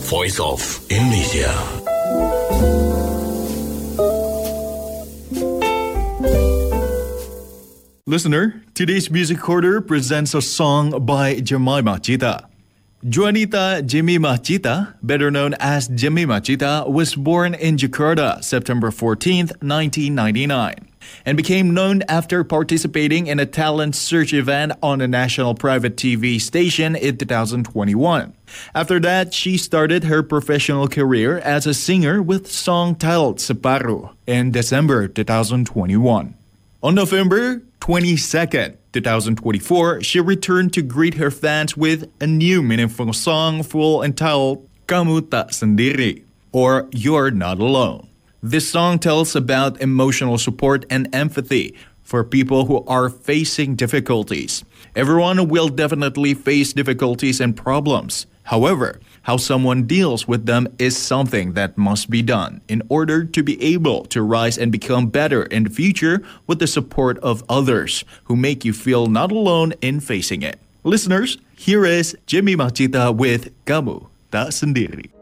voice of Indonesia. Listener, today's music corner presents a song by Jemimah Cita. Juanita Jemimah Cita, better known as Jemimah Cita, was born in Jakarta, September 14th, 1999, and became known after participating in a talent search event on a national private TV station in 2021. After that, she started her professional career as a singer with a song titled Separuh in December 2021. On November 22nd, 2024, she returned to greet her fans with a new meaningful song full entitled Kamu Tak Sendiri, or You're Not Alone. This song tells about emotional support and empathy for people who are facing difficulties. Everyone will definitely face difficulties and problems. However, how someone deals with them is something that must be done in order to be able to rise and become better in the future with the support of others who make you feel not alone in facing it. Listeners, here is Jemimah Cita with Kamu Tak Sendiri.